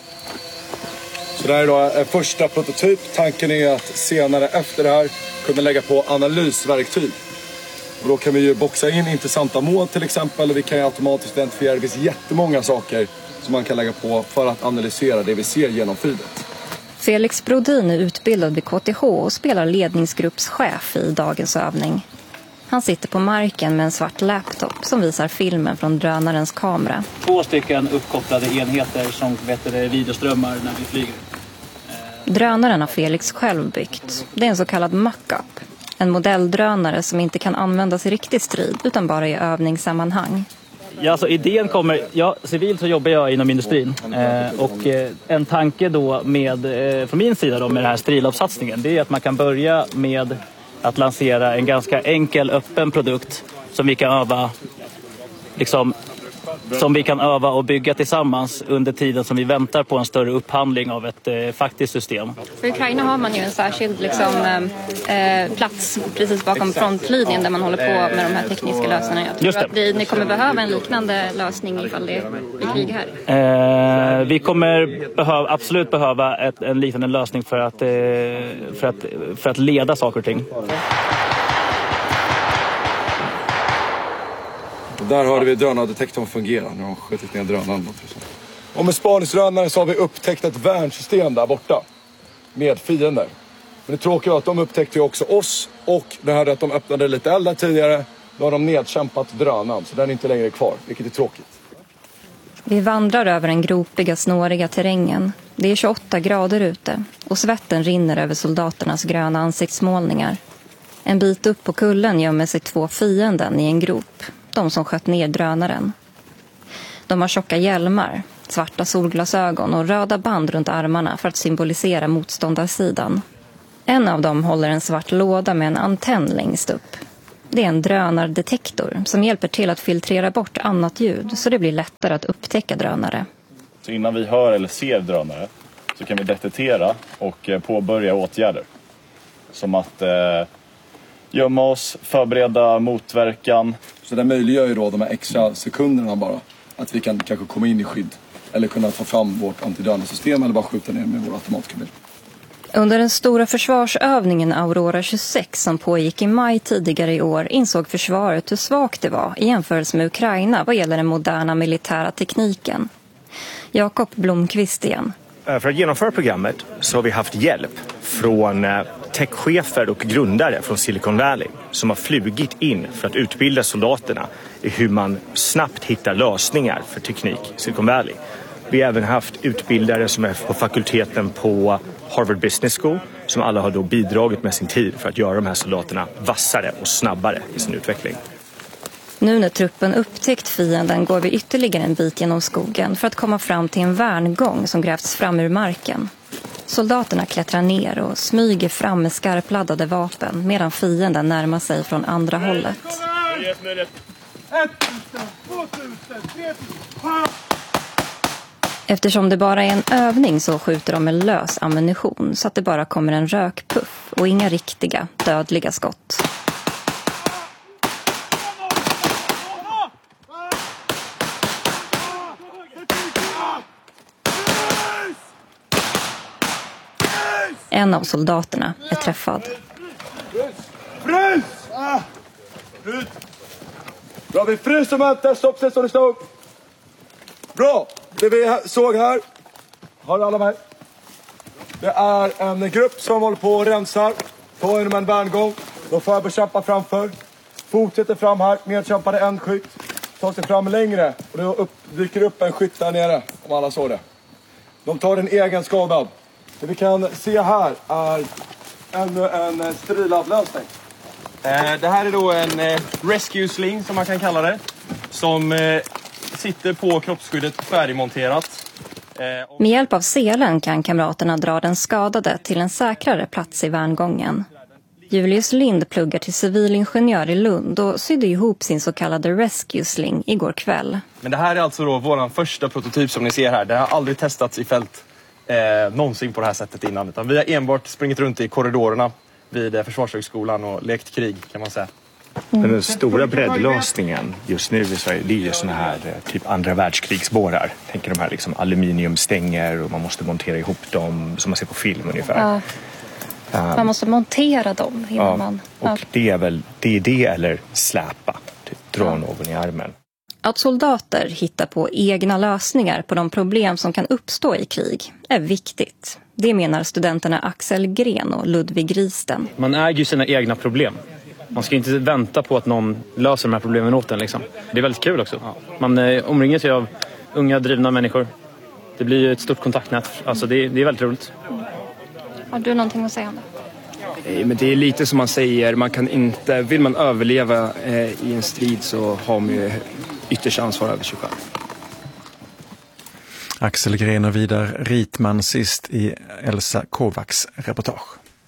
Så det här är då en första prototyp. Tanken är att senare efter det här kunna lägga på analysverktyg. Och då kan vi ju boxa in intressanta mål till exempel och vi kan ju automatiskt identifiera. Det finns jättemånga saker som man kan lägga på för att analysera det vi ser genom feedet. Felix Brodin är utbildad vid KTH och spelar ledningsgruppschef i dagens övning. Han sitter på marken med en svart laptop som visar filmen från drönarens kamera. 2 stycken uppkopplade enheter som videoströmmar när vi flyger. Drönaren har Felix själv byggt. Det är en så kallad mock-up. En modelldrönare som inte kan användas i riktig strid utan bara i övningssammanhang. Ja, alltså idén kommer, civilt så jobbar jag inom industrin och en tanke då från min sida då med den här Strilab-satsningen, det är att man kan börja med att lansera en ganska enkel öppen produkt som vi kan öva och bygga tillsammans under tiden som vi väntar på en större upphandling av ett faktiskt system. För Ukraina har man ju en särskild plats precis bakom frontlinjen där man håller på med de här tekniska lösningarna. Jag tror att ni kommer behöva en liknande lösning ifall det blir krig här. Vi kommer absolut behöva en liknande lösning för att leda saker och ting. Där hörde vi drönardetektorn fungera. Nu har skjutit ner drönaren. Och med spaningsdrönare så har vi upptäckt ett värnsystem där borta. Med fiender. Men det tråkiga är att de upptäckte ju också oss. Och det här att de öppnade lite eldar tidigare. Då har de nedkämpat drönaren. Så den är inte längre kvar. Vilket är tråkigt. Vi vandrar över den gropiga, snåriga terrängen. Det är 28 grader ute. Och svetten rinner över soldaternas gröna ansiktsmålningar. En bit upp på kullen gömmer sig 2 fienden i en grop. De som sköt ner drönaren. De har tjocka hjälmar, svarta solglasögon och röda band runt armarna för att symbolisera motståndarsidan. En av dem håller en svart låda med en antenn längst upp. Det är en drönardetektor som hjälper till att filtrera bort annat ljud så det blir lättare att upptäcka drönare. Så innan vi hör eller ser drönare så kan vi detektera och påbörja åtgärder. Som att gömma oss, förbereda motverkan. Så det möjliggör ju då de här extra sekunderna bara. Att vi kan kanske komma in i skydd. Eller kunna få fram vårt antidrönarsystem eller bara skjuta ner med vår automatkabel. Under den stora försvarsövningen Aurora 26 som pågick i maj tidigare i år insåg försvaret hur svagt det var i jämförelse med Ukraina vad gäller den moderna militära tekniken. Jakob Blomqvist igen. För att genomföra programmet så har vi haft hjälp från techchefer och grundare från Silicon Valley som har flugit in för att utbilda soldaterna i hur man snabbt hittar lösningar för teknik i Silicon Valley. Vi har även haft utbildare som är på fakulteten på Harvard Business School som alla har då bidragit med sin tid för att göra de här soldaterna vassare och snabbare i sin utveckling. Nu när truppen upptäckt fienden går vi ytterligare en bit genom skogen för att komma fram till en värngång som grävts fram ur marken. Soldaterna klättrar ner och smyger fram med skarpladdade vapen medan fienden närmar sig från andra hållet. Eftersom det bara är en övning så skjuter de med lös ammunition så att det bara kommer en rökpuff och inga riktiga dödliga skott. En av soldaterna är träffad. Frys! Bra, vi fryser möter. Stopp, så det står. Bra, det vi såg här. Har alla med? Det är en grupp som håller på och rensar. På en värngång. De får bekämpa framför. Fortsätter fram här. Nedkämpade en skytt. Tar sig fram längre. Och då dyker upp en skytt där nere. Om alla såg det. De tar en egen skadad. Det vi kan se här är ännu en strilavlösning. Det här är då en rescue sling som man kan kalla det. Som sitter på kroppsskyddet färdigmonterat. Med hjälp av selen kan kamraterna dra den skadade till en säkrare plats i värngången. Julius Lind pluggar till civilingenjör i Lund och sydde ihop sin så kallade rescue sling igår kväll. Men det här är alltså då vår första prototyp som ni ser här. Det har aldrig testats i fält någonsin på det här sättet innan. Utan vi har enbart sprungit runt i korridorerna vid Försvarshögskolan och lekt krig kan man säga. Men den stora breddlösningen just nu i Sverige, det är ju såna här typ andra världskrigsborrar. Tänker de här liksom aluminiumstänger och man måste montera ihop dem som man ser på film ungefär. Ja. Man måste montera dem innan man... Och det är det eller släpa, typ dra någon i armen. Att soldater hittar på egna lösningar på de problem som kan uppstå i krig är viktigt. Det menar studenterna Axel Gren och Ludvig Risten. Man äger ju sina egna problem. Man ska inte vänta på att någon löser de här problemen åt en. Liksom. Det är väldigt kul också. Man omringar sig av unga, drivna människor. Det blir ju ett stort kontaktnät. Alltså det är väldigt roligt. Har du någonting att säga om det? Men det är lite som man säger. Man kan inte, vill man överleva i en strid så har man ju ytterst ansvar över sig själv. Axel Gren och Vidar Ritman sist i Elsa Kovacs reportage.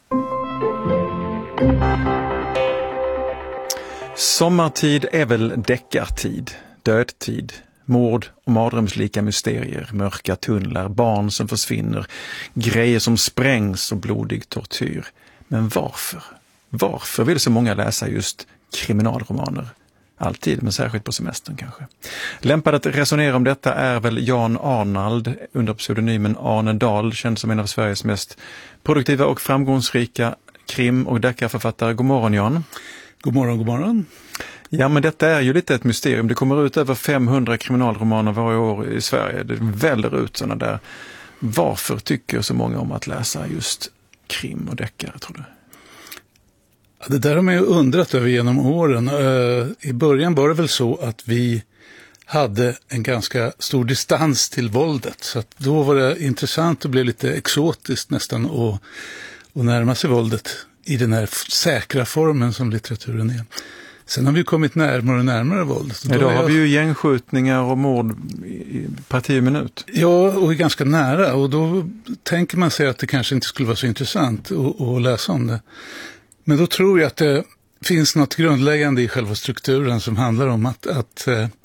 Sommartid är väl deckartid, dödtid, mord och mardrömslika mysterier, mörka tunnlar, barn som försvinner, grejer som sprängs och blodig tortyr. Men varför? Varför vill så många läsa just kriminalromaner? Alltid, men särskilt på semestern kanske. Lämpad att resonera om detta är väl Jan Arnald under pseudonymen Arne Dahl, känd som en av Sveriges mest produktiva och framgångsrika krim- och deckarförfattare. God morgon, Jan. God morgon, god morgon. Ja, men detta är ju lite ett mysterium. Det kommer ut över 500 kriminalromaner varje år i Sverige. Det väller ut sådana där. Varför tycker så många om att läsa just krim och deckare, tror du? Ja, det där har man ju undrat över genom åren. I början var det väl så att vi hade en ganska stor distans till våldet. Så att då var det intressant och blev lite exotiskt nästan att närma sig våldet i den här säkra formen som litteraturen är. Sen har vi kommit närmare och närmare våldet. Idag har vi ju gängskjutningar och mord i parti minut. Ja, och är ganska nära. Och då tänker man sig att det kanske inte skulle vara så intressant att läsa om det. Men då tror jag att det finns något grundläggande i själva strukturen som handlar om att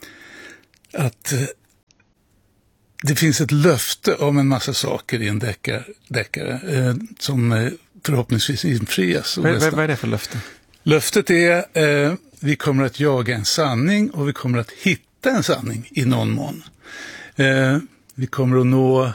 det finns ett löfte om en massa saker i en deckare som förhoppningsvis infrias. Vad är det för löfte? Löftet är vi kommer att jaga en sanning och vi kommer att hitta en sanning i någon mån. Vi kommer att nå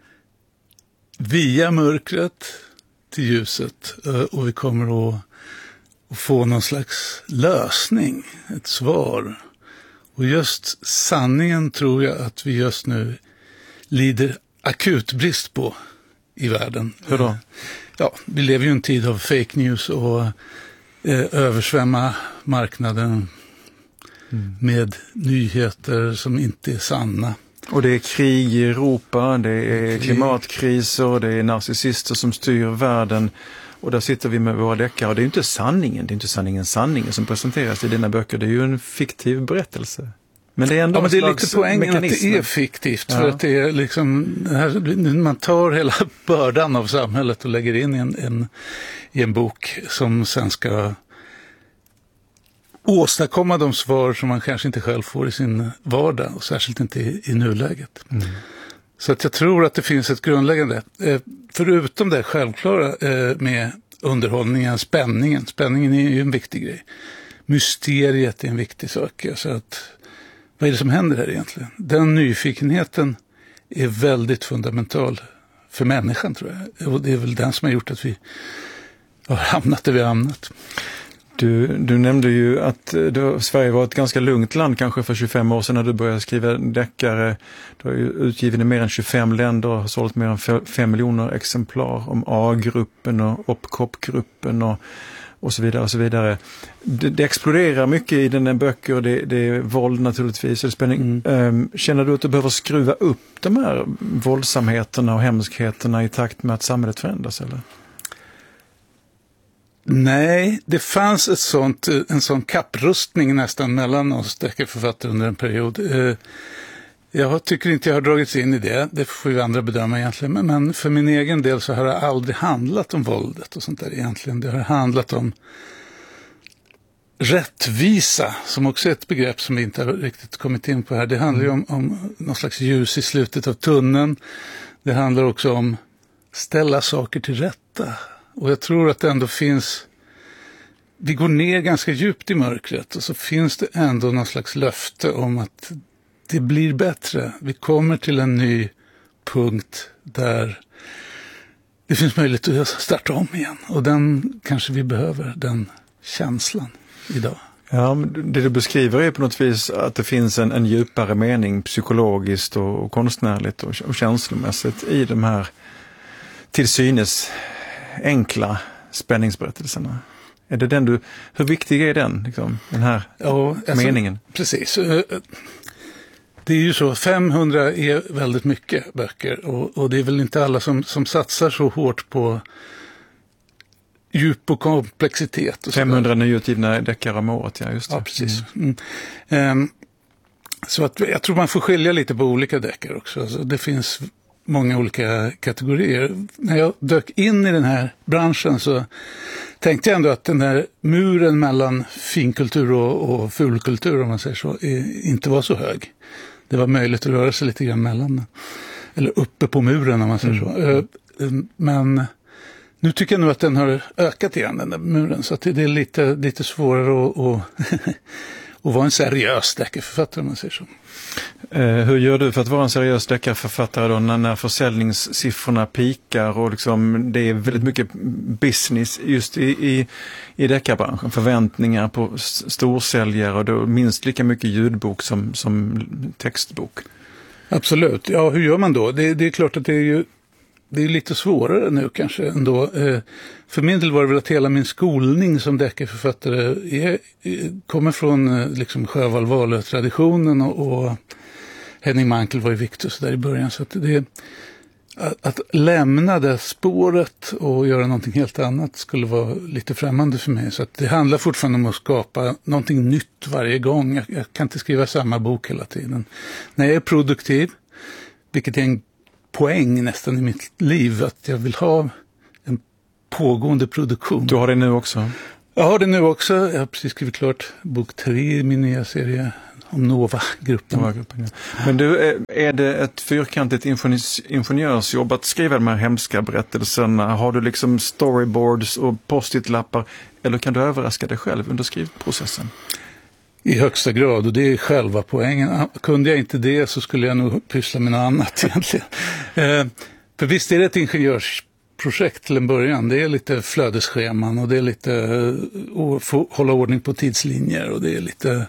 via mörkret till ljuset och vi kommer att få någon slags lösning, ett svar. Och just sanningen tror jag att vi just nu lider akut brist på i världen. Hur då? Ja, vi lever ju i en tid av fake news och översvämma marknaden med nyheter som inte är sanna. Och det är krig i Europa, det är klimatkriser, det är narcissister som styr världen. Och där sitter vi med våra deckare. Och det är ju inte sanningen som presenteras i dina böcker. Det är ju en fiktiv berättelse. Men det är ändå men det är lite poängen att det är fiktivt. Ja. För att det är liksom, man tar hela bördan av samhället och lägger in i en bok som sen ska åstadkomma de svar som man kanske inte själv får i sin vardag. Och särskilt inte i nuläget. Mm. Så att jag tror att det finns ett grundläggande, förutom det självklara med underhållningen, spänningen. Spänningen är ju en viktig grej. Mysteriet är en viktig sak. Så att, vad är det som händer här egentligen? Den nyfikenheten är väldigt fundamental för människan, tror jag. Och det är väl den som har gjort att vi har hamnat där vi har hamnat. Du nämnde ju att Sverige var ett ganska lugnt land kanske för 25 år sedan när du började skriva deckare. Du har ju utgiven i mer än 25 länder och har sålt mer än 5 miljoner exemplar om A-gruppen och OPCOP-gruppen och så vidare och så vidare. Det exploderar mycket i dina böcker, det är våld naturligtvis och spänning. Känner du att du behöver skruva upp de här våldsamheterna och hemskheterna i takt med att samhället förändras, eller? Nej, det fanns en sån kapprustning nästan mellan oss deckarförfattare under en period. Jag tycker inte jag har dragits in i det. Det får ju andra bedöma egentligen. Men för min egen del så har det aldrig handlat om våldet och sånt där egentligen. Det har handlat om rättvisa, som också är ett begrepp som vi inte har riktigt kommit in på här. Det handlar ju om någon slags ljus i slutet av tunneln. Det handlar också om ställa saker till rätta. Och jag tror att det ändå finns, vi går ner ganska djupt i mörkret och så finns det ändå någon slags löfte om att det blir bättre. Vi kommer till en ny punkt där det finns möjlighet att starta om igen. Och den kanske vi behöver, den känslan idag. Ja, det du beskriver är på något vis att det finns en djupare mening psykologiskt och konstnärligt och känslomässigt i de här till synes enkla spänningsberättelserna. Är det den hur viktig är den, liksom, den här meningen? Precis. Det är ju så, 500 är väldigt mycket böcker och det är väl inte alla som satsar så hårt på djup och komplexitet. Och 500 nyutgivna deckare om året, ja, just det. Ja, precis. Så att jag tror man får skilja lite på olika deckare också. Alltså, det finns många olika kategorier. När jag dök in i den här branschen så tänkte jag ändå att den här muren mellan finkultur och fulkultur, om man säger så, inte var så hög. Det var möjligt att röra sig lite grann mellan, eller uppe på muren, om man säger så. Men nu tycker jag nog att den har ökat igen, den där muren, så att det är lite svårare och vara en seriös deckarförfattare om man säger så. Hur gör du för att vara en seriös deckarförfattare då när försäljningssiffrorna pikar och liksom det är väldigt mycket business just i deckarbranschen? Förväntningar på storsäljare och då minst lika mycket ljudbok som textbok. Absolut. Ja, hur gör man då? Det är klart att det är lite svårare nu kanske ändå. För min del var det väl att hela min skolning som deckarförfattare kommer från liksom Sjöwall Wahlöö-traditionen och Henning Mankell var ju viktig så där i början. Så att lämna det spåret och göra någonting helt annat skulle vara lite främmande för mig. Så att det handlar fortfarande om att skapa någonting nytt varje gång. Jag kan inte skriva samma bok hela tiden. När jag är produktiv, vilket är en poäng nästan i mitt liv, att jag vill ha en pågående produktion. Du har det nu också? Jag har det nu också. Jag har precis skrivit klart bok 3 i min nya serie om Nova-gruppen. Ja. Men du, är det ett fyrkantigt ingenjörsjobb att skriva de här hemska berättelserna? Har du liksom storyboards och post-it-lappar eller kan du överraska dig själv under skrivprocessen? I högsta grad, och det är själva poängen. Kunde jag inte det så skulle jag nog pyssla med något annat egentligen. För visst är det ett ingenjörsprojekt till en början. Det är lite flödesscheman och det är lite hålla ordning på tidslinjer och det är lite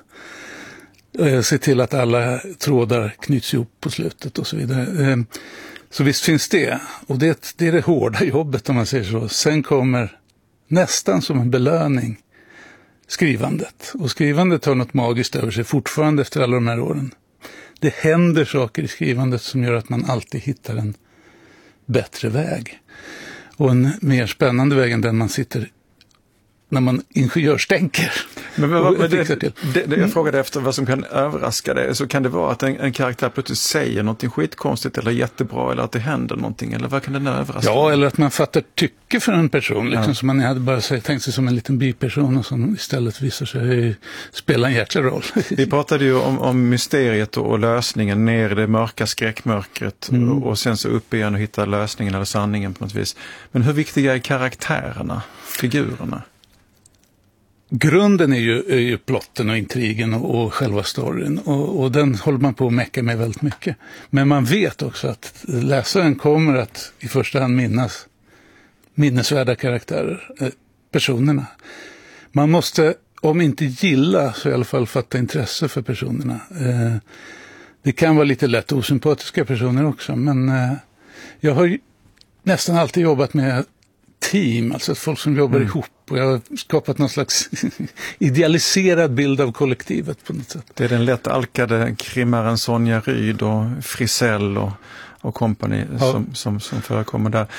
se till att alla trådar knyts ihop på slutet och så vidare. Så visst finns det. Och det är det hårda jobbet om man säger så. Sen kommer nästan som en belöning skrivandet. Och skrivandet har något magiskt över sig fortfarande efter alla de här åren. Det händer saker i skrivandet som gör att man alltid hittar en bättre väg. Och en mer spännande väg än den man sitter när man ingenjörstänker. Men jag frågade efter vad som kan överraska dig. Så kan det vara att en karaktär plötsligt säger någonting skitkonstigt eller jättebra eller att det händer någonting eller vad kan den överraska? Ja, eller att man fattar tycke för en person liksom, som man hade bara tänkt sig som en liten biperson och som istället visar sig spela en jäkla roll. Vi pratade ju om mysteriet och lösningen ner i det mörka skräckmörkret och sen så upp igen och hitta lösningen eller sanningen på något vis. Men hur viktiga är karaktärerna, figurerna? Grunden är ju plotten och intrigen och själva storyn och den håller man på att mecka med väldigt mycket. Men man vet också att läsaren kommer att i första hand minnas minnesvärda karaktärer, personerna. Man måste, om inte gilla, så i alla fall fatta intresse för personerna. Det kan vara lite lätt osympatiska personer också, men jag har nästan alltid jobbat med team, alltså folk som jobbar ihop. Och jag har skapat någon slags idealiserad bild av kollektivet på något sätt. Det är den lätt alkade krimmaren Sonja Ryd och Frisell och kompani som förekommer där.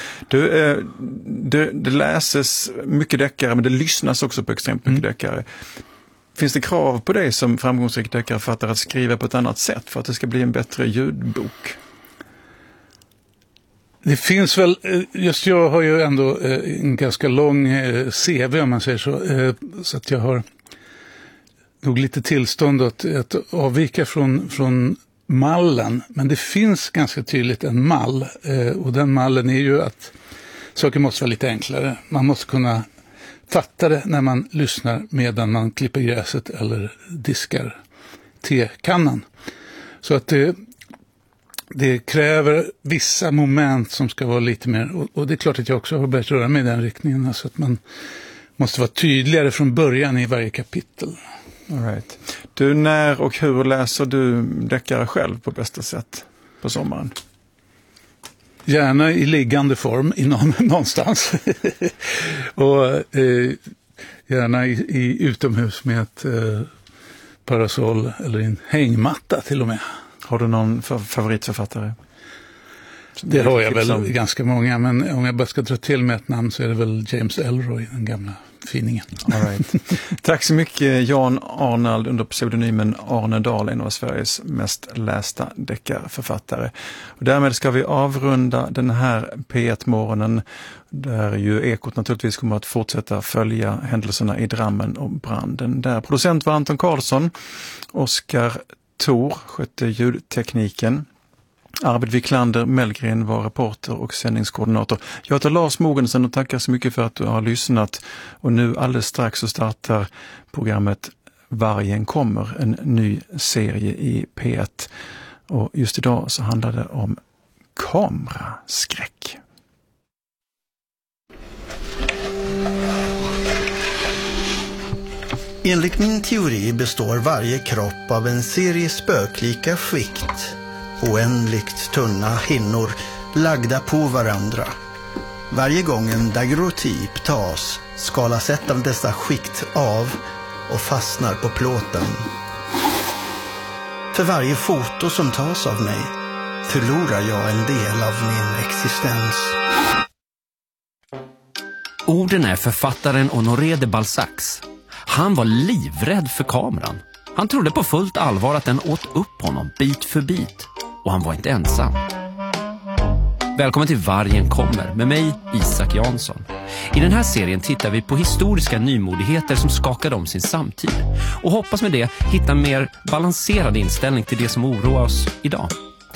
Det läses mycket deckare men det lyssnas också på extremt mycket deckare. Finns det krav på dig som framgångsrik deckarförfattare att skriva på ett annat sätt för att det ska bli en bättre ljudbok? Det finns väl, just jag har ju ändå en ganska lång CV om man säger så att jag har nog lite tillstånd att avvika från mallen, men det finns ganska tydligt en mall och den mallen är ju att saker måste vara lite enklare. Man måste kunna fatta det när man lyssnar medan man klipper gräset eller diskar tekannan. Så att det kräver vissa moment som ska vara lite mer, och det är klart att jag också har börjat röra mig i den riktningen, alltså att man måste vara tydligare från början i varje kapitel. All right. Du, när och hur läser du deckare själv på bästa sätt på sommaren? Gärna i liggande form någonstans. Och gärna i utomhus med ett parasoll eller en hängmatta till och med. Har du någon favoritförfattare? Det har jag väl ganska många, men om jag bara ska dra till med ett namn så är det väl James Ellroy, den gamla finingen. All right. Tack så mycket Jan Arnald under pseudonymen Arne Dahl, en av Sveriges mest lästa deckarförfattare. Och därmed ska vi avrunda den här P1-morgonen där ju Ekot naturligtvis kommer att fortsätta följa händelserna i Drammen och branden. Där producent var Anton Karlsson, Oskar Thor skötte ljudtekniken. Arvid Wiklander Mellgren var reporter och sändningskoordinator. Jag heter Lars Mogensen och tackar så mycket för att du har lyssnat. Och nu alldeles strax så startar programmet Vargen kommer, en ny serie i P1. Och just idag så handlar det om kameraskräck. Enligt min teori består varje kropp av en serie spöklika skikt, oändligt tunna hinnor lagda på varandra. Varje gång en daguerreotyp tas skalas ett av dessa skikt av och fastnar på plåten. För varje foto som tas av mig förlorar jag en del av min existens. Orden är författaren Honoré de Balzacs. Han var livrädd för kameran. Han trodde på fullt allvar att den åt upp honom bit för bit. Och han var inte ensam. Välkommen till Vargen kommer med mig, Isak Jansson. I den här serien tittar vi på historiska nymodigheter som skakade om sin samtid. Och hoppas med det hitta en mer balanserad inställning till det som oroar oss idag.